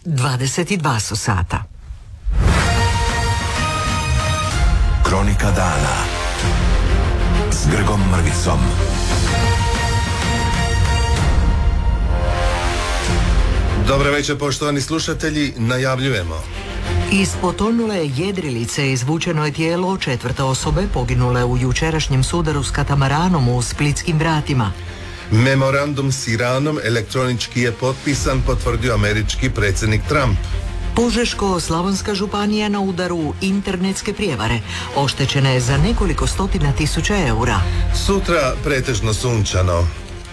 22 su sata. Kronika dana s Grgom Mrvicom. Dobro večer, poštovani slušatelji, najavljujemo. Iz potonule jedrilice izvučeno je tijelo 4. osobe poginule u jučerašnjem sudaru s katamaranom u Splitskim vratima. Memorandum s Iranom elektronički je potpisan, potvrdio američki predsjednik Trump. Požeško-slavonska županija na udaru internetske prijevare. Oštećena je za nekoliko stotina tisuća eura. Sutra pretežno sunčano.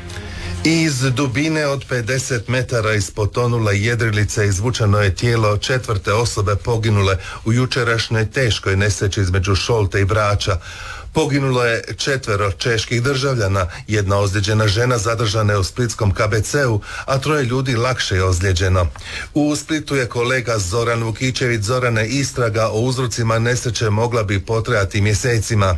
Iz dubine od 50 metara iz potonule jedrilice izvučeno je tijelo 4. osobe poginule u jučerašnjoj teškoj nesreći između Šolte i Brača. Poginulo je 4 čeških državljana, 1 ozlijeđena žena zadržana je u splitskom KBC-u, a 3 ljudi lakše je ozlijeđeno. U Splitu je kolega Zoran Vukičević. Zorane, istraga o uzrocima nesreće mogla bi potrajati mjesecima.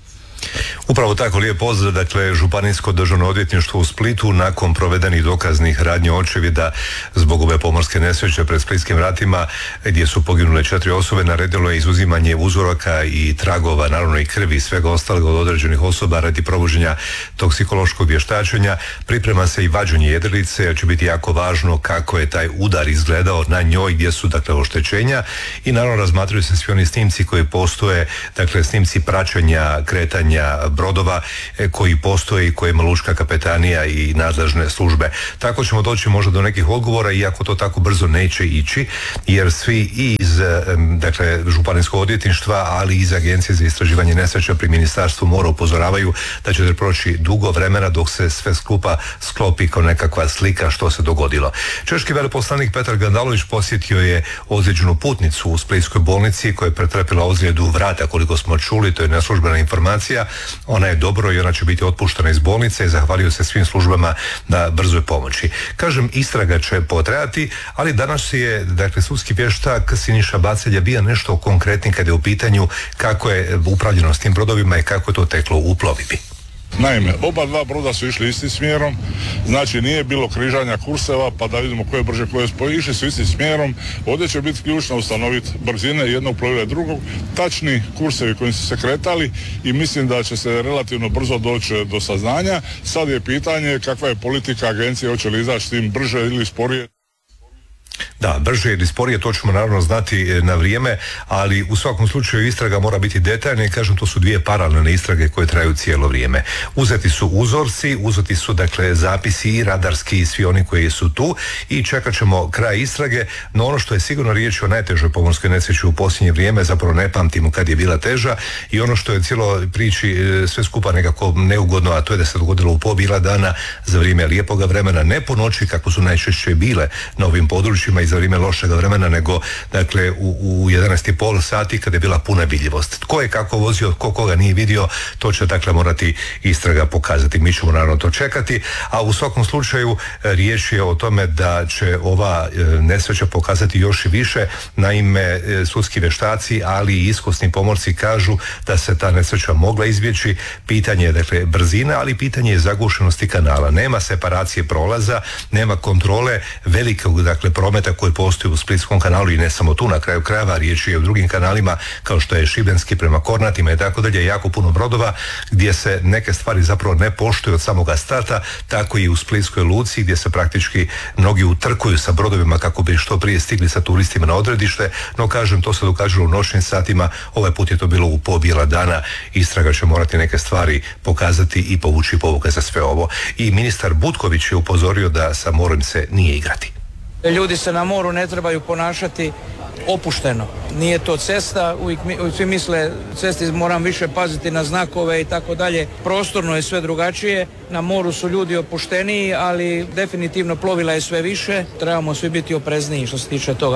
Upravo tako, lijep pozdrav. Dakle, Županijsko državno odvjetništvo u Splitu nakon provedenih dokaznih radnji očevida zbog ove pomorske nesreće pred Splitskim vratima gdje su poginule 4 osobe naredilo je izuzimanje uzoraka i tragova, naravno i krvi i svega ostalog od određenih osoba radi provođenja toksikološkog vještačenja. Priprema se i vađenje jedrilice, jer će biti jako važno kako je taj udar izgledao na njoj, gdje su dakle oštećenja, i naravno razmatraju se svi oni snimci koji postoje, dakle snimci praćenja kretanja brodova koji postoje i kojima lučka kapetanija i nadležne službe. Tako ćemo doći možda do nekih odgovora, iako to tako brzo neće ići, jer svi iz dakle Županijskog odvjetništva, ali i iz Agencije za istraživanje nesreća pri Ministarstvu mora upozoravaju da će proći dugo vremena dok se sve skupa sklopi kao nekakva slika što se dogodilo. Češki veleposlanik Petar Gandalović posjetio je ozlijeđenu putnicu u splitskoj bolnici koja je pretrpila ozljedu vrata, koliko smo čuli, to je neslužbena informacija. Ona je dobro i ona će biti otpuštena iz bolnice i zahvalio se svim službama na brzoj pomoći. Kažem, istraga će potrajati, ali danas je dakle sudski vještak Siniša Bacelja bio nešto konkretni kada je u pitanju kako je upravljeno s tim brodovima i kako je to teklo u plovidbi. Naime, oba dva broda su išli istim smjerom, znači nije bilo križanja kurseva pa da vidimo koje brže, koje spoj, išli su istim smjerom. Ovdje će biti ključno ustanoviti brzine jednog plovila i drugog, tačni kursevi kojim su se kretali, i mislim da će se relativno brzo doći do saznanja. Sad je pitanje kakva je politika agencije, hoće li izaći s tim brže ili sporije. Da, brže ili sporije, to ćemo naravno znati na vrijeme, ali u svakom slučaju istraga mora biti detaljna i kažem, to su 2 paralelne istrage koje traju cijelo vrijeme. Uzeti su uzorci, uzeti su dakle zapisi i radarski i svi oni koji su tu i čekat ćemo kraj istrage, no ono što je sigurno riječ o najtežoj pomorskoj nesreći u posljednje vrijeme, zapravo ne pamtimo kad je bila teža, i ono što je cijelo priči sve skupa nekako neugodno, a to je da se dogodilo u pobila dana za vrijeme lijepoga vremena, ne po noći kako su najčešće bile na ovim područjima i za vrijeme lošega vremena, nego dakle u 11,5 sati kada je bila puna vidljivost. Tko je kako vozio, tko koga nije vidio, to će dakle morati istraga pokazati. Mi ćemo naravno to čekati, a u svakom slučaju riječ je o tome da će ova nesreća pokazati još i više. Naime, sudski vještaci, ali i iskusni pomorci kažu da se ta nesreća mogla izbjeći. Pitanje je dakle brzina, ali pitanje je zagušenosti kanala. Nema separacije prolaza, nema kontrole velikog dakle prometa koji postoji u Splitskom kanalu i ne samo tu, na kraju krajeva riječ je o drugim kanalima kao što je Šibenski prema Kornatima i tako dalje, jako puno brodova gdje se neke stvari zapravo ne poštuju od samoga starta, tako i u Splitskoj luci gdje se praktički mnogi utrkuju sa brodovima kako bi što prije stigli sa turistima na odredište, no kažem, to se događalo u noćnim satima, ovaj put je to bilo u pobjela dana. Istraga će morati neke stvari pokazati i povući pouke za sve ovo. I ministar Butković je upozorio da sa morem se nije igrati. Ljudi se na moru ne trebaju ponašati opušteno. Nije to cesta, uvijek svi misle cesti moram više paziti na znakove i tako dalje. Prostorno je sve drugačije, na moru su ljudi opušteniji, ali definitivno plovila je sve više. Trebamo svi biti oprezniji što se tiče toga.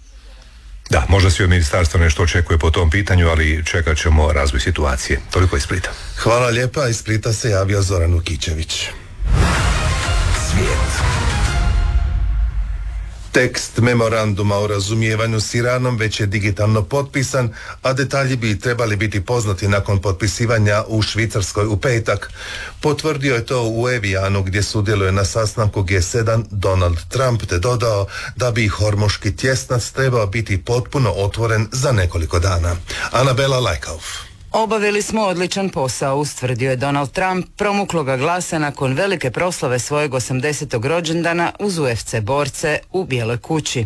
Da, možda svi od ministarstva nešto očekuje po tom pitanju, ali čekat ćemo razvoj situacije. Toliko iz Splita. Hvala lijepa, iz Splita se javio Zoran Vukičević. Svijet. Tekst memoranduma o razumijevanju s Iranom već je digitalno potpisan, a detalji bi trebali biti poznati nakon potpisivanja u Švicarskoj u petak. Potvrdio je to u Evijanu gdje sudjeluje na sastanku G7 Donald Trump, te dodao da bi Hormuški tjesnac trebao biti potpuno otvoren za nekoliko dana. Anabela Lajkauf. Obavili smo odličan posao, ustvrdio je Donald Trump promukloga glasa nakon velike proslave svojeg 80. rođendana uz UFC borce u Bijeloj kući.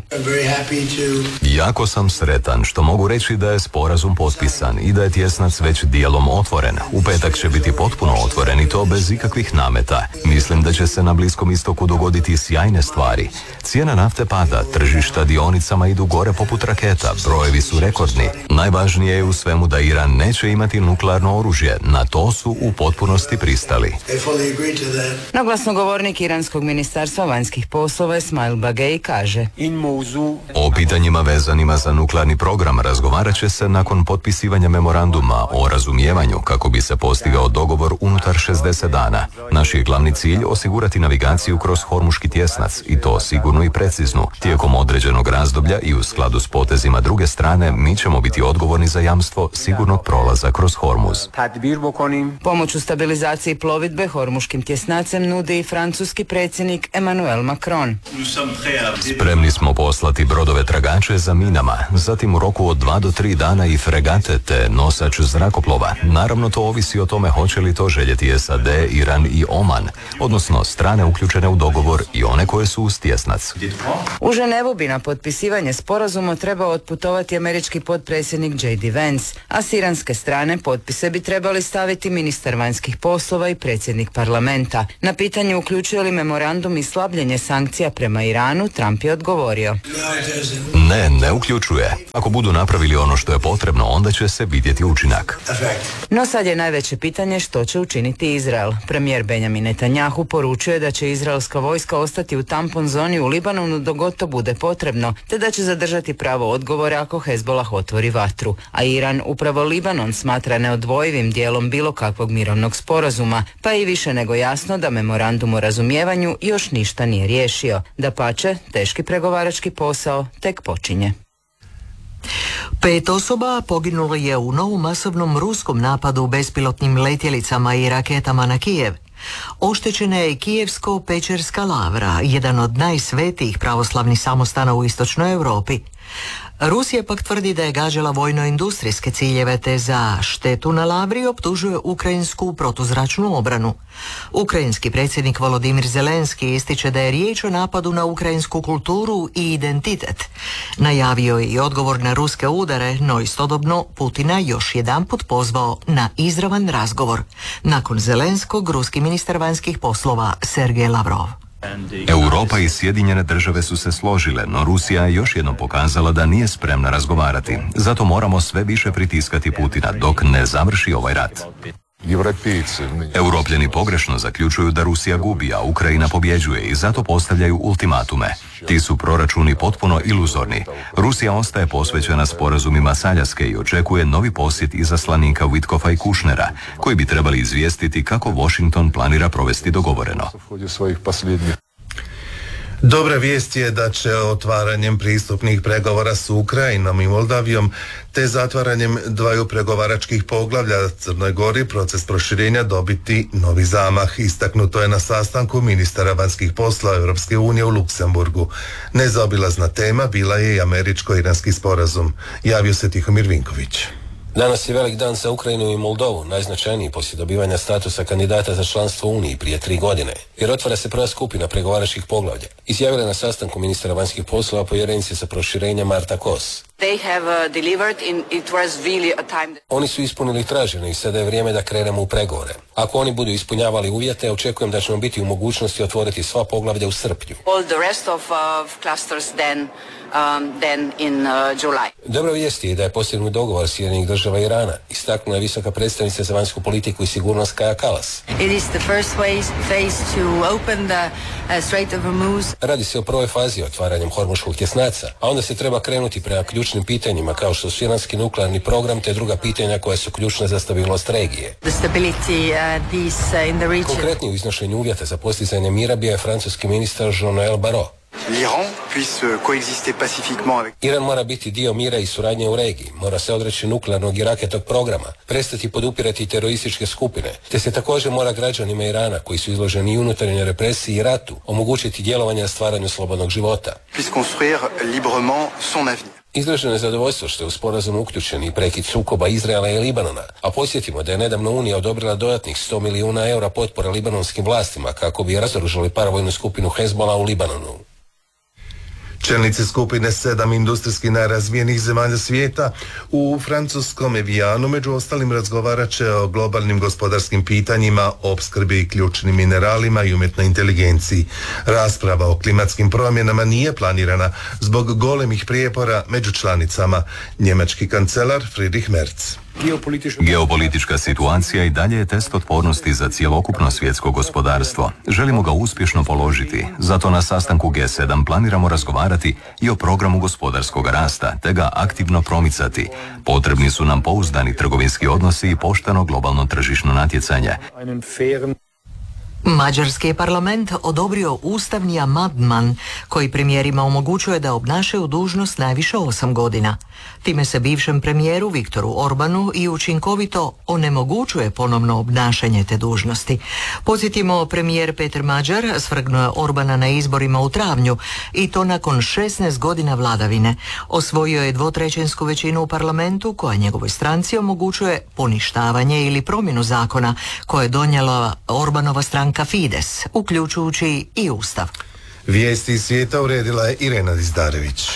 Jako sam sretan što mogu reći da je sporazum potpisan i da je tjesnac već dijelom otvoren. U petak će biti potpuno otvoren i to bez ikakvih nameta. Mislim da će se na Bliskom istoku dogoditi sjajne stvari. Cijena nafte pada, tržišta dionicama idu gore poput raketa, brojevi su rekordni. Najvažnije je u svemu da Iran neće imati nuklearno oružje. Na to su u potpunosti pristali. No glasnogovornik Iranskog ministarstva vanjskih poslova Esmail Bagei kaže: O pitanjima vezanima za nuklearni program razgovarat će se nakon potpisivanja memoranduma o razumijevanju kako bi se postigao dogovor unutar 60 dana. Naš je glavni cilj osigurati navigaciju kroz Hormuški tjesnac i to sigurno i preciznu. Tijekom određenog razdoblja i u skladu s potezima druge strane mi ćemo biti odgovorni za jamstvo sigurnog prolaza kroz Hormuz. Pomoć u stabilizaciji plovidbe Hormuškim tjesnacem nudi i francuski predsjednik Emmanuel Macron. Spremni smo poslati brodove tragače za minama, zatim u roku od 2 do 3 dana i fregate te nosač zrakoplova. Naravno to ovisi o tome hoće li to željeti SAD, Iran i Oman, odnosno strane uključene u dogovor i one koje su uz tjesnac. U Ženevu bi na potpisivanje sporazuma trebao otputovati američki potpredsjednik J.D. Vance, a s iranske strane potpise bi trebali staviti ministar vanjskih poslova i predsjednik parlamenta. Na pitanje uključuje li memorandum i slabljenje sankcija prema Iranu, Trump je odgovorio: Ne uključuje. Ako budu napravili ono što je potrebno, onda će se vidjeti učinak. No sad je najveće pitanje što će učiniti Izrael. Premijer Benjamin Netanjahu poručuje da će izraelska vojska ostati u tampon zoni u Libanonu dok god to bude potrebno, te da će zadržati pravo odgovore ako Hezbolah otvori vatru. A Iran upravo Libanon smatra neodvojivim dijelom bilo kakvog mirovnog sporazuma, pa i više nego jasno da memorandum o razumijevanju još ništa nije riješio. Dapače, teški pregovarački posao tek počinje. 5 osoba poginulo je u novom masovnom ruskom napadu bespilotnim letjelicama i raketama na Kijev. Oštećena je Kijevsko-Pečerska lavra, jedan od najsvetijih pravoslavnih samostana u istočnoj Europi. Rusija pak tvrdi da je gađala vojno-industrijske ciljeve te za štetu na lavri optužuje ukrajinsku protuzračnu obranu. Ukrajinski predsjednik Volodimir Zelenski ističe da je riječ o napadu na ukrajinsku kulturu i identitet. Najavio je i odgovor na ruske udare, no istodobno Putina još jedanput pozvao na izravan razgovor. Nakon Zelenskog, ruski ministar vanjskih poslova Sergej Lavrov. Europa i Sjedinjene države su se složile, no Rusija je još jednom pokazala da nije spremna razgovarati. Zato moramo sve više pritiskati Putina dok ne završi ovaj rat. Europljani pogrešno zaključuju da Rusija gubi, a Ukrajina pobjeđuje i zato postavljaju ultimatume. Ti su proračuni potpuno iluzorni. Rusija ostaje posvećena sporazumima s Aljaske i očekuje novi posjet izaslanika Witkoffa i Kushnera, koji bi trebali izvijestiti kako Washington planira provesti dogovoreno. Dobra vijest je da će otvaranjem pristupnih pregovora s Ukrajinom i Moldavijom te zatvaranjem 2 pregovaračkih poglavlja Crnoj Gori proces proširenja dobiti novi zamah. Istaknuto je na sastanku ministara vanjskih poslova Europske unije u Luksemburgu. Nezaobilazna tema bila je i američko-iranski sporazum. Javio se Tihomir Vinković. Danas je velik dan za Ukrajinu i Moldovu, najznačajniji poslije dobivanja statusa kandidata za članstvo u Uniji prije 3 godine, jer otvara se prva skupina pregovaračkih poglavlja. Izjavila je na sastanku ministra vanjskih poslova povjerenice za proširenje Marta Kos. Oni su ispunili traženo i sada je vrijeme da krenemo u pregovore. Ako oni budu ispunjavali uvjete, očekujem da ćemo biti u mogućnosti otvoriti sva poglavlja u srpnju. Dobra vijest je da je postignut dogovor Sjedinjenih država i Irana, istaknula je visoka predstavnica za vanjsku politiku i sigurnost Kaja Kallas. Radi se o prvoj fazi otvaranjem Hormuškog tjesnaca, a onda se treba krenuti prema ključnim pitanjima kao što su iranski nuklearni program te druga pitanja koja su ključna za stabilnost regije. Konkretni u iznošenju uvjeta za postizanje mira bio je francuski ministar Jean-Noël Barrot. l'Iran puisse coexister pacifiquement avec... Iran mora biti dio mira i suradnje u regiji, mora se odreći nuklearnog i raketnog programa, prestati podupirati terorističke skupine, te se također mora građanima Irana, koji su izloženi i unutarnjoj represiji i ratu, omogućiti djelovanje na stvaranju slobodnog života. Puisse construire librement son avenir. Izraženo je zadovoljstvo što je u sporazum uključen i prekid sukoba Izraela i Libanona, a podsjetimo da je nedavno Unija odobrila dodatnih 100 milijuna eura potpore libanonskim vlastima kako bi razoružali paravojnu skupinu Hezbollah u Libanonu. Čelnici skupine 7 industrijski najrazvijenijih zemalja svijeta u francuskom Evianu među ostalim razgovarat će o globalnim gospodarskim pitanjima, opskrbi ključnim mineralima i umjetnoj inteligenciji. Rasprava o klimatskim promjenama nije planirana zbog golemih prijepora među članicama. Njemački kancelar Friedrich Merz. Geopolitička situacija i dalje je test otpornosti za cjelokupno svjetsko gospodarstvo. Želimo ga uspješno položiti, zato na sastanku G7 planiramo razgovarati i o programu gospodarskog rasta, te ga aktivno promicati. Potrebni su nam pouzdani trgovinski odnosi i pošteno globalno tržišno natjecanje. Mađarski je parlament odobrio ustavni amandman koji premijerima omogućuje da obnašaju dužnost najviše 8 godina. Time se bivšem premijeru Viktoru Orbanu i učinkovito onemogućuje ponovno obnašanje te dužnosti. Podsjetimo, premijer Peter Mađar svrgnuo je Orbana na izborima u travnju i to nakon 16 godina vladavine. Osvojio je 2/3 većinu u parlamentu koja njegovoj stranci omogućuje poništavanje ili promjenu zakona koje je donijela Orbanova stranka Fides, uključujući i Ustav. Vijesti iz svijeta uredila je Irena Dizdarević.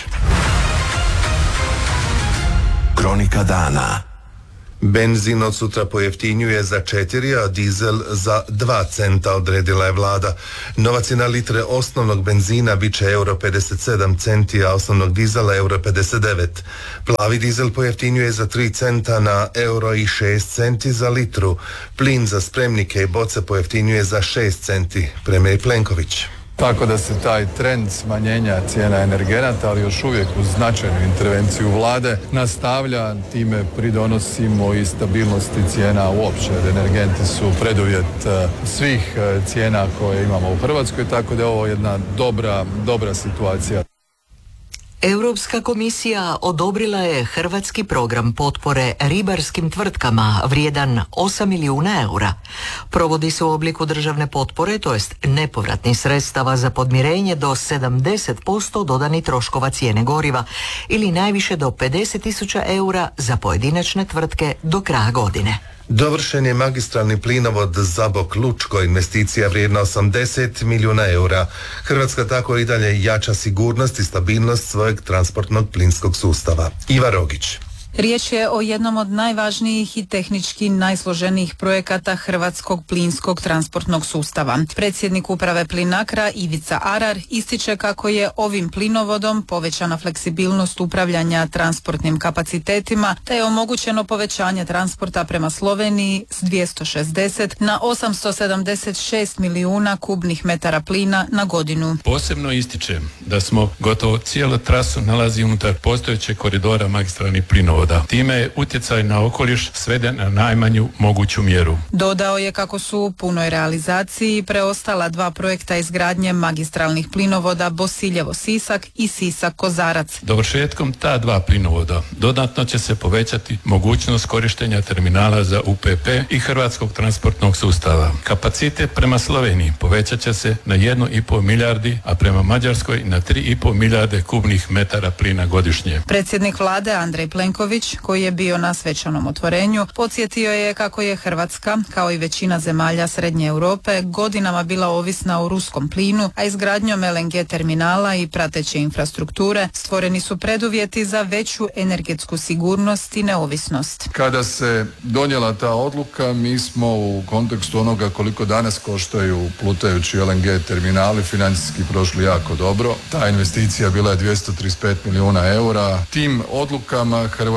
Kronika dana. Benzin od sutra pojeftinjuje za 4, a dizel za 2 centa, odredila je vlada. Nova cijena litre osnovnog benzina bit će euro 57 centi, a osnovnog dizela euro 59. Plavi dizel pojeftinjuje za 3 centa na euro i 6 centi za litru. Plin za spremnike i boce pojeftinjuje za 6 centi. Premijer Plenković. Tako da se taj trend smanjenja cijena energenata, ali još uvijek uz značajnu intervenciju vlade, nastavlja. Time pridonosimo i stabilnosti cijena uopće. Energenti su preduvjet svih cijena koje imamo u Hrvatskoj, tako da je ovo jedna dobra situacija. Europska komisija odobrila je hrvatski program potpore ribarskim tvrtkama vrijedan 8 milijuna eura. Provodi se u obliku državne potpore, to jest nepovratnih sredstava za podmirenje do 70% dodanih troškova cijene goriva ili najviše do 50.000 eura za pojedinačne tvrtke do kraja godine. Dovršen je magistralni plinovod Zabok-Lučko, investicija vrijedna 80 milijuna eura. Hrvatska tako i dalje jača sigurnost i stabilnost svojeg transportnog plinskog sustava. Iva Rogić. Riječ je o jednom od najvažnijih i tehnički najsloženijih projekata hrvatskog plinskog transportnog sustava. Predsjednik uprave Plinacra Ivica Arar ističe kako je ovim plinovodom povećana fleksibilnost upravljanja transportnim kapacitetima, te je omogućeno povećanje transporta prema Sloveniji s 260 na 876 milijuna kubnih metara plina na godinu. Posebno ističem da smo gotovo cijelu trasu nalazi unutar postojećeg koridora magistralnih plinovoda. Time je utjecaj na okoliš sveden na najmanju moguću mjeru. Dodao je kako su u punoj realizaciji preostala 2 projekta izgradnje magistralnih plinovoda Bosiljevo-Sisak i Sisak-Kozarac. Dovršetkom ta 2 plinovoda dodatno će se povećati mogućnost korištenja terminala za UPP i hrvatskog transportnog sustava. Kapacitet prema Sloveniji povećat će se na 1,5 milijardi, a prema Mađarskoj na 3,5 milijarde kubnih metara plina godišnje. Predsjednik vlade Andrej Plenković, koji je bio na svečanom otvorenju, podsjetio je kako je Hrvatska, kao i većina zemalja Srednje Europe, godinama bila ovisna o ruskom plinu, a izgradnjom LNG terminala i prateće infrastrukture stvoreni su preduvjeti za veću energetsku sigurnost i neovisnost. Kada se donijela ta odluka, mi smo u kontekstu onoga koliko danas koštaju plutajući LNG terminali financijski prošli jako dobro. Ta investicija bila je 235 milijuna eura. Tim odlukama Hrvatska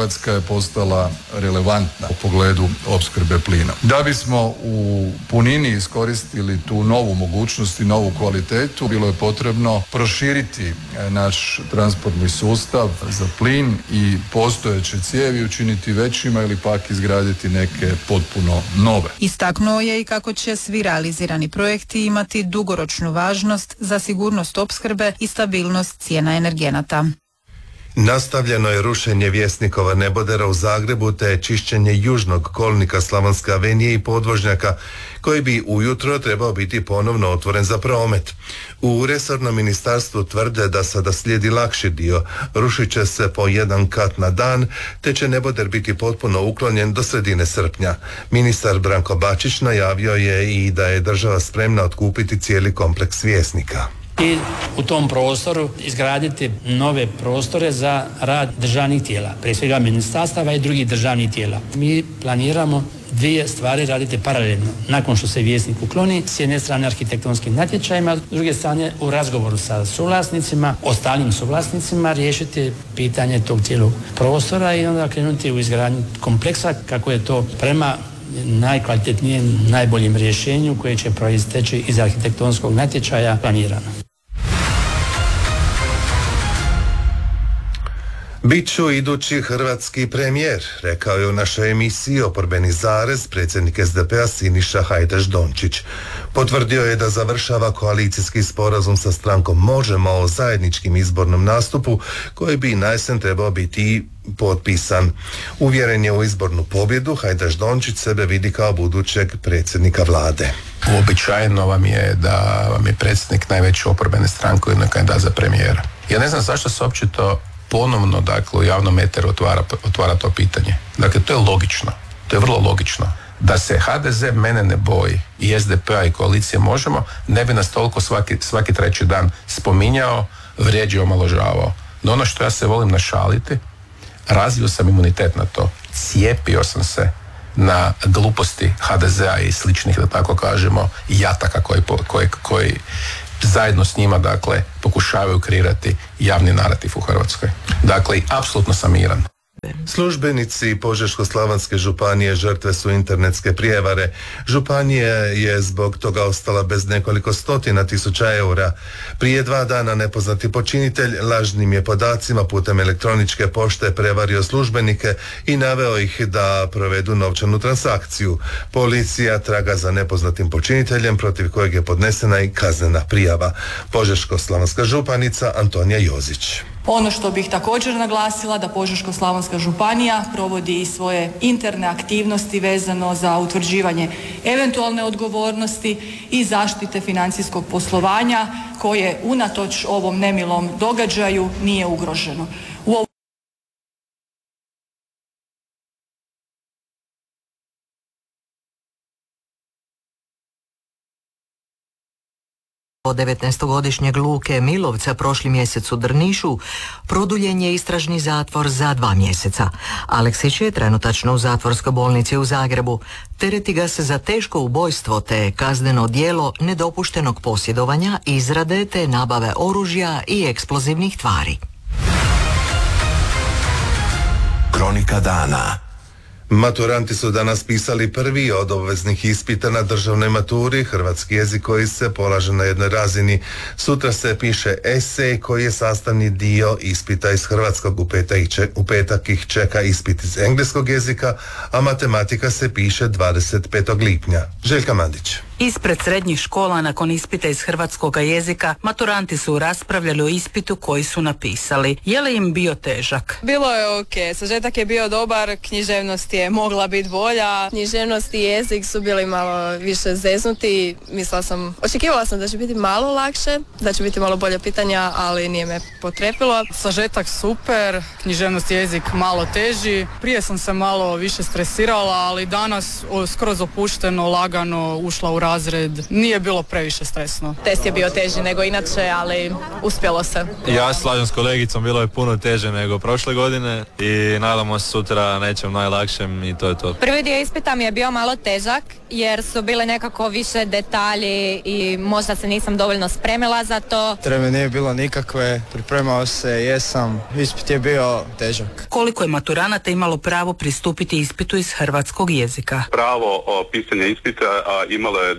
Hrvatska je postala relevantna u pogledu opskrbe plina. Da bismo u punini iskoristili tu novu mogućnost i novu kvalitetu, bilo je potrebno proširiti naš transportni sustav za plin i postojeće cijevi učiniti većima ili pak izgraditi neke potpuno nove. Istaknuo je i kako će svi realizirani projekti imati dugoročnu važnost za sigurnost opskrbe i stabilnost cijena energenata. Nastavljeno je rušenje Vjesnikova nebodera u Zagrebu te čišćenje južnog kolnika Slavonske avenije i podvožnjaka koji bi ujutro trebao biti ponovno otvoren za promet. U resornom ministarstvu tvrde da sada slijedi lakši dio, rušit će se po jedan kat na dan te će neboder biti potpuno uklonjen do sredine srpnja. Ministar Branko Bačić najavio je i da je država spremna otkupiti cijeli kompleks Vjesnika. I u tom prostoru izgraditi nove prostore za rad državnih tijela, prije svega ministarstava i drugih državnih tijela. Mi planiramo dvije stvari raditi paralelno. Nakon što se Vjesnik ukloni, s jedne strane arhitektonskim natječajima, s druge strane u razgovoru sa suvlasnicima, ostalim suvlasnicima, riješiti pitanje tog cijelog prostora i onda krenuti u izgradnju kompleksa kako je to prema najkvalitetnijem, najboljem rješenju koje će proisteći iz arhitektonskog natječaja planirano. Biću idući hrvatski premijer, rekao je u našoj emisiji Oporbeni zarez predsjednik SDP-a Siniša Hajdaš-Dončić. Potvrdio je da završava koalicijski sporazum sa strankom Možemo o zajedničkim izbornom nastupu koji bi na jesen trebao biti potpisan. Uvjeren je u izbornu pobjedu, Hajdaš-Dončić sebe vidi kao budućeg predsjednika vlade. Uobičajeno vam je da vam je predsjednik najveće oporbene stranke ujedno kandidat za premijera. Ja ne znam zašto se uopće to ponovno, dakle, u javnom eteru otvara to pitanje. Dakle, to je logično. To je vrlo logično. Da se HDZ mene ne boji i SDP-a i koalicije Možemo, ne bi nas toliko svaki treći dan spominjao, vrijeđao, omalovažavao. No ono što ja se volim našaliti, razvio sam imunitet na to. Cijepio sam se na gluposti HDZ-a i sličnih, da tako kažemo, jataka koji zajedno s njima, dakle, pokušavaju kreirati javni narativ u Hrvatskoj. Dakle, apsolutno sam miran. Službenici Požeško-slavonske županije žrtve su internetske prijevare. Županija je zbog toga ostala bez nekoliko stotina tisuća eura. Prije 2 dana nepoznati počinitelj lažnim je podacima putem elektroničke pošte prevario službenike i naveo ih da provedu novčanu transakciju. Policija traga za nepoznatim počiniteljem protiv kojeg je podnesena i kaznena prijava. Požeško-slavonska županica Antonija Jozić. Ono što bih također naglasila da Požeško-slavonska županija provodi i svoje interne aktivnosti vezano za utvrđivanje eventualne odgovornosti i zaštite financijskog poslovanja koje unatoč ovom nemilom događaju nije ugroženo. U 19-godišnjeg Luke Milovca prošli mjesec u Drnišu produljen je istražni zatvor za 2 mjeseca. Aleksić je trenutačno u zatvorskoj bolnici u Zagrebu. Tereti ga se za teško ubojstvo te kazneno djelo nedopuštenog posjedovanja, izrade te nabave oružja i eksplozivnih tvari. Kronika dana. Maturanti su danas pisali prvi od obveznih ispita na državnoj maturi, hrvatski jezik koji se polaže na jednoj razini. Sutra se piše esej koji je sastavni dio ispita iz hrvatskog, u petak ih čeka ispit iz engleskog jezika, a matematika se piše 25. lipnja. Željka Mandić. Ispred srednjih škola nakon ispita iz hrvatskog jezika maturanti su raspravljali o ispitu koji su napisali. Je li im bio težak? Bilo je ok, sažetak je bio dobar, književnost je mogla biti bolja. Književnost i jezik su bili malo više zeznuti. Očekivala sam da će biti malo lakše, da će biti malo bolje pitanja, ali nije me potrepilo. Sažetak super, književnost i jezik malo teži. Prije sam se malo više stresirala, ali danas skroz opušteno, lagano ušla u razred. Nije bilo previše stresno. Test je bio teži nego inače, ali uspjelo se. Ja slažem s kolegicom, bilo je puno teže nego prošle godine i nadamo se sutra nečem najlakšem i to je to. Prvi dio ispita mi je bio malo težak jer su bile nekako više detalji i možda se nisam dovoljno spremila za to. Treme nije bilo nikakve, pripremao se, jesam, ispit je bio težak. Koliko je maturanata imalo pravo pristupiti ispitu iz hrvatskog jezika? Pravo o pisanju ispita imalo je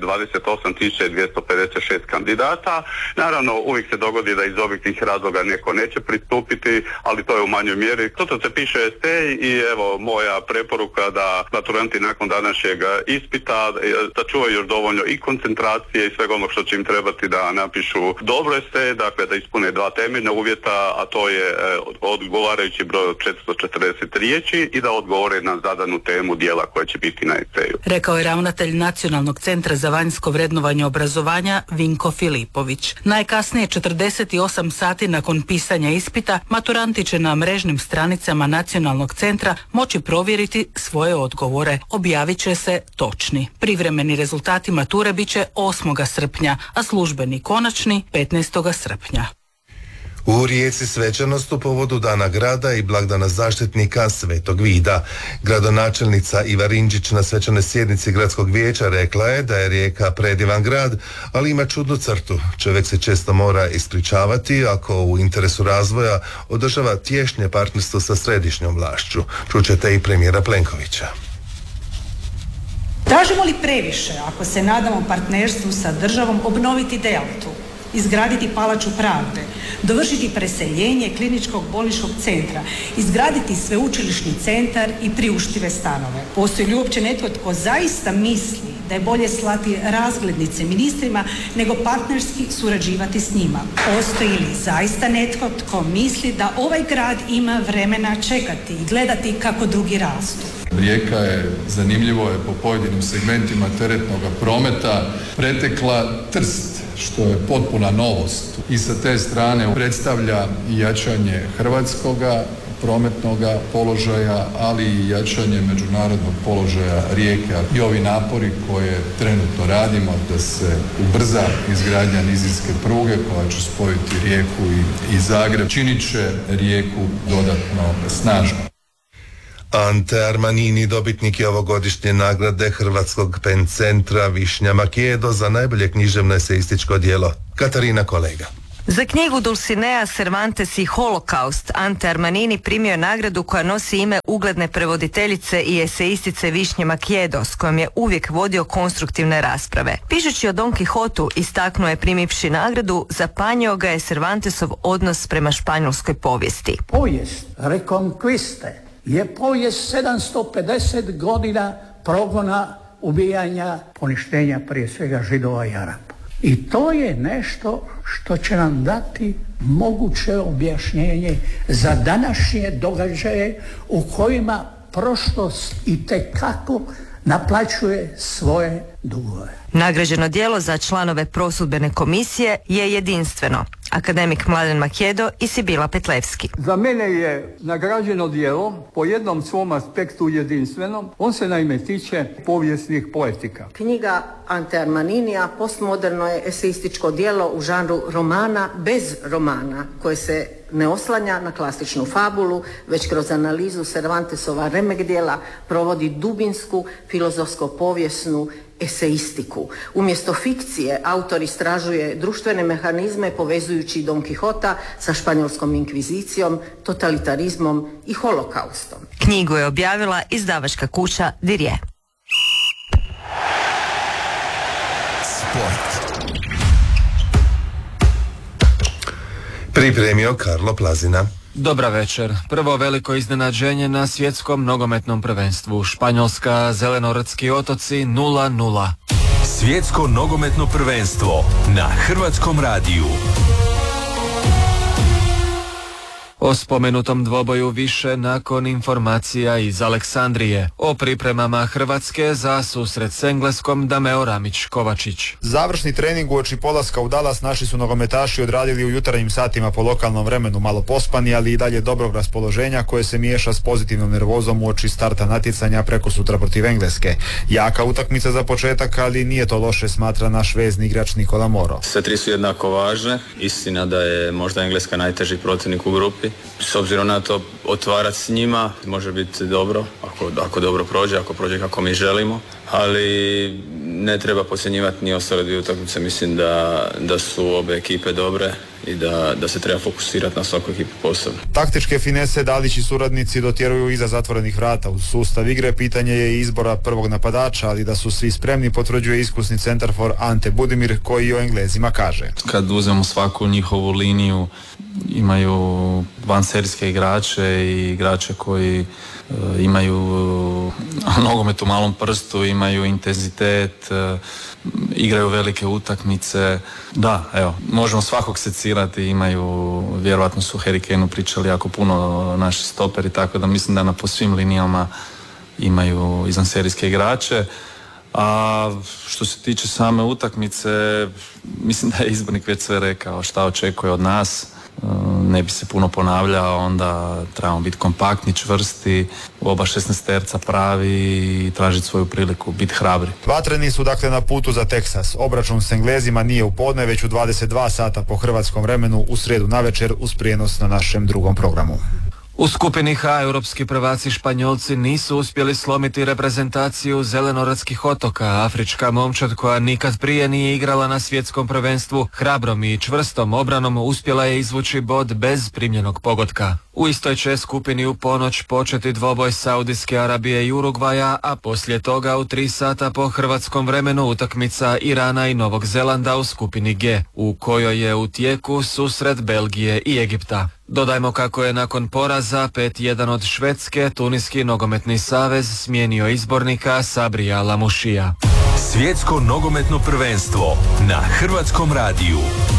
28.256 kandidata. Naravno, uvijek se dogodi da iz objektivnih razloga neko neće pristupiti, ali to je u manjoj mjeri. Toto se piše esej i evo moja preporuka da maturanti nakon današnjeg ispita da čuvaju još dovoljno i koncentracije i svega onog što će im trebati da napišu dobro esej, dakle da ispune 2 temeljna uvjeta, a to je odgovarajući broj od 440 riječi i da odgovore na zadanu temu dijela koja će biti na eseju. Rekao je ravnatelj Nacionalnog centra za vanjsko vrednovanje obrazovanja Vinko Filipović. Najkasnije 48 sati nakon pisanja ispita maturanti će na mrežnim stranicama Nacionalnog centra moći provjeriti svoje odgovore. Objavit će se točni. Privremeni rezultati mature bit će 8. srpnja, a službeni konačni 15. srpnja. U Rijeci svečanost u povodu Dana grada i blagdana zaštitnika Svetog Vida. Gradonačelnica Iva Rinđić na svečanoj sjednici gradskog vijeća rekla je da je Rijeka predivan grad, ali ima čudnu crtu. Čovjek se često mora ispričavati ako u interesu razvoja održava tješnje partnerstvo sa središnjom vlašću. Čućete i premijera Plenkovića. Tražimo li previše ako se nadamo partnerstvu sa državom obnoviti Deltu, izgraditi Palaču pravde, dovršiti preseljenje kliničkog bolničkog centra, izgraditi sveučilišni centar i priuštive stanove? Postoji li uopće netko tko zaista misli da je bolje slati razglednice ministrima nego partnerski surađivati s njima? Postoji li zaista netko tko misli da ovaj grad ima vremena čekati i gledati kako drugi rastu? Rijeka je, zanimljivo je, po pojedinim segmentima teretnog prometa pretekla Trst, što je potpuna novost. I sa te strane predstavlja jačanje hrvatskoga prometnog položaja, ali i jačanje međunarodnog položaja Rijeke. I ovi napori koje trenutno radimo da se ubrza izgradnja nizinske pruge koja će spojiti Rijeku i Zagreb, činit će Rijeku dodatno snažno. Ante Armanini dobitnik je ovogodišnje nagrade Hrvatskog pen centra Višnja Makijedo za najbolje književno eseističko djelo. Katarina Kolega. Za knjigu Dulcinea Cervantes i Holokaust Ante Armanini primio je nagradu koja nosi ime ugledne prevoditeljice i eseistice Višnje Makijedo, s kojom je uvijek vodio konstruktivne rasprave. Pišući o Don Quijotu, istaknuo je primivši nagradu, zapanjio ga je Cervantesov odnos prema španjolskoj povijesti. Povijest Reconquiste je povijest 750 godina progona, ubijanja, poništenja prije svega Židova i Arapa. I to je nešto što će nam dati moguće objašnjenje za današnje događaje u kojima prošlost itekako naplaćuje svoje dugove. Nagrađeno djelo za članove prosudbene komisije je jedinstveno. Akademik Mladen Makijedo i Sibila Petlevski. Za mene je nagrađeno djelo po jednom svom aspektu jedinstvenom. On se naime tiče povijesnih poetika. Knjiga Ante Armaninija postmoderno je eseističko djelo u žanru romana bez romana, koje se ne oslanja na klasičnu fabulu, već kroz analizu Cervantesova remek djela provodi dubinsku filozofsko-povijesnu eseistiku. Umjesto fikcije, autor istražuje društvene mehanizme povezujući Don Quixota sa španjolskom inkvizicijom, totalitarizmom i holokaustom. Knjigu je objavila izdavačka kuća Dirje. Sport. Pripremio Karlo Plazina. Dobra večer. Prvo veliko iznenađenje na svjetskom nogometnom prvenstvu. Španjolska, Zelenorodski otoci 0-0. Svjetsko nogometno prvenstvo na Hrvatskom radiju. O spomenutom dvoboju više nakon informacija iz Aleksandrije. O pripremama Hrvatske za susret s Engleskom Dameo Ramić-Kovačić. Završni trening uoči polaska u Dallas naši su nogometaši odradili u jutarnjim satima po lokalnom vremenu, malo pospani, ali i dalje dobrog raspoloženja koje se miješa s pozitivnom nervozom uoči starta natjecanja prekosutra protiv Engleske. Jaka utakmica za početak, ali nije to loše, smatra naš vezni igrač Nikola Moro. Sve tri su jednako važne. Istina da je možda Engleska najteži protivnik u grupi. S obzirom na to, otvarati s njima može biti dobro, ako dobro prođe, ako prođe kako mi želimo, ali ne treba podcjenjivati ni ostale dvije utakmice. Mislim da su obe ekipe dobre i da se treba fokusirati na svaku ekipu posebno. Taktičke finese Dalić i suradnici dotjeruju iza zatvorenih vrata. Uz sustav igre pitanje je izbora prvog napadača, ali da su svi spremni potvrđuje iskusni centarfor Ante Budimir koji o Englezima kaže. Kad uzmemo svaku njihovu liniju, imaju vanserijske igrače i igrače koji imaju nogomet u malom prstu, imaju intenzitet, igraju velike utakmice. Da, evo, možemo svakog secirati, imaju, vjerojatno su Harry Kaneu pričali jako puno naši stoperi, tako da mislim da po svim linijama imaju izvanserijske igrače. A što se tiče same utakmice, mislim da je izbornik već sve rekao šta očekuje od nas. Ne bi se puno ponavljao, onda trebamo biti kompaktni, čvrsti, u oba 16-terca pravi i tražiti svoju priliku, biti hrabri. Vatreni su dakle na putu za Teksas. Obračun s Englezima nije u podne, već u 22 sata po hrvatskom vremenu u srijedu navečer uz prijenos na našem drugom programu. U skupini H europski prvaci Španjolci nisu uspjeli slomiti reprezentaciju Zelenoradskih otoka. Afrička momčad koja nikad prije nije igrala na svjetskom prvenstvu hrabrom i čvrstom obranom uspjela je izvući bod bez primljenog pogotka. U istoj će skupini u ponoć početi dvoboj Saudijske Arabije i Urugvaja, a poslije toga u 3 sata po hrvatskom vremenu utakmica Irana i Novog Zelanda u skupini G, u kojoj je u tijeku susret Belgije i Egipta. Dodajmo kako je nakon poraza 5-1 od Švedske Tuniski nogometni savez smijenio izbornika Sabrija Lamušija. Svjetsko nogometno prvenstvo na Hrvatskom radiju.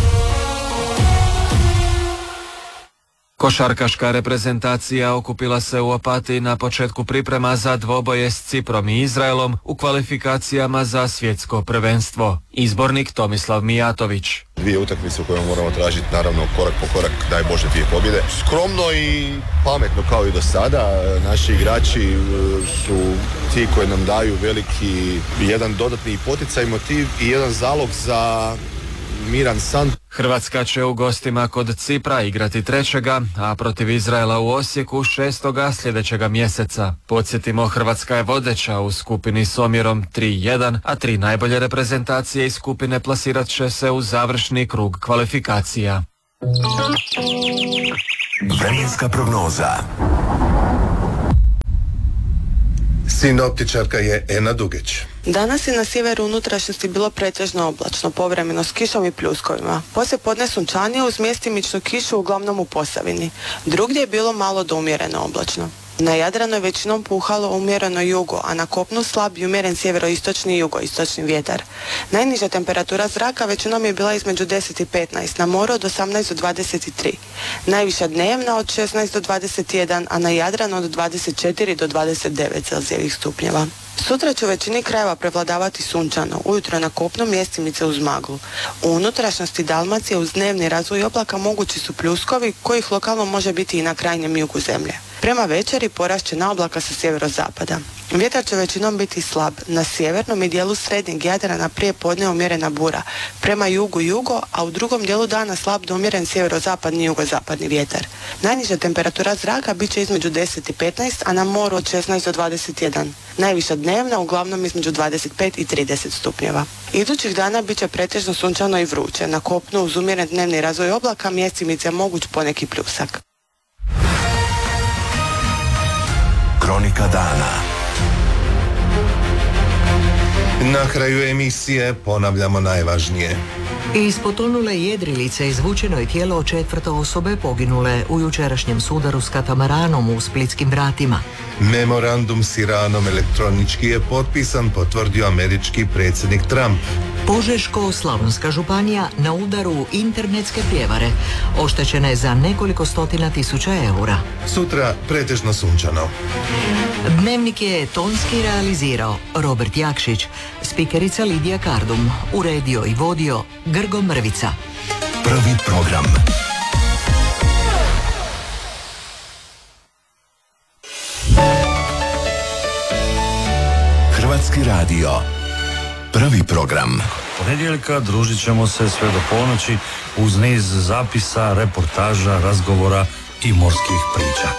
Košarkaška reprezentacija okupila se u Opatiji na početku priprema za dvoboje s Ciprom i Izraelom u kvalifikacijama za svjetsko prvenstvo. Izbornik Tomislav Mijatović. 2 utakmice u kojima moramo tražiti, naravno, korak po korak, daj Bože 2 pobjede. Skromno i pametno kao i do sada. Naši igrači su ti koji nam daju veliki jedan dodatni poticaj, motiv i jedan zalog za miran san. Hrvatska će u gostima kod Cipra igrati 3., a protiv Izraela u Osijeku 6. sljedećega mjeseca. Podsjetimo, Hrvatska je vodeća u skupini s omjerom 3-1, a 3 najbolje reprezentacije iz skupine plasirat će se u završni krug kvalifikacija. Vremenska prognoza. Sinoptičarka je Ena Dugeć. Danas je na sjeveru unutrašnjosti bilo pretežno oblačno, povremeno s kišom i pljuskovima. Poslije podne sunčanije uz mjestimičnu kišu uglavnom u Posavini. Drugdje je bilo malo do umjereno oblačno. Na Jadranu je većinom puhalo umjereno jugo, a na kopnu slab i umjeren sjeveroistočni i jugoistočni vjetar. Najniža temperatura zraka većinom je bila između 10 i 15, na moru od 18 do 23. Najviša dnevna od 16 do 21, a na Jadranu od 24 do 29 celzijevih stupnjeva. Sutra će u većini krajeva prevladavati sunčano, ujutro na kopnu mjestimice uz maglu. U unutrašnjosti Dalmacije uz dnevni razvoj oblaka mogući su pljuskovi, kojih lokalno može biti i na krajnjem jugu zemlje. Prema večeri porast će na oblaka sa sjeverozapada. Vjetar će većinom biti slab. Na sjevernom i dijelu srednjeg Jadrana prije podne umjerena bura. Prema jugu, a u drugom dijelu dana slab do umjeren sjeverozapadni i jugozapadni vjetar. Najniža temperatura zraka bit će između 10 i 15, a na moru od 16 do 21. Najviša dnevna uglavnom između 25 i 30 stupnjeva. Idućih dana bit će pretežno sunčano i vruće. Na kopnu uz umjeren dnevni razvoj oblaka mjestimice moguć poneki pljusak. Kronika dana. Na kraju emisije ponavljamo najvažnije. Iz potonule jedrilice izvučeno je tijelo 4. osobe poginule u jučerašnjem sudaru s katamaranom u Splitskim vratima. Memorandum s Iranom elektronički je potpisan, potvrdio američki predsjednik Trump. Požeško-slavonska županija na udaru internetske prijevare. Oštećena je za nekoliko stotina tisuća eura. Sutra pretežno sunčano. Dnevnik je tonski realizirao Robert Jakšić, spikerica Lidija Kardum, uredio i vodio Grgo Mrvica. Prvi program. Hrvatski radio. Prvi program. Ponedjeljka družit ćemo se sve do ponoći uz niz zapisa, reportaža, razgovora i morskih priča.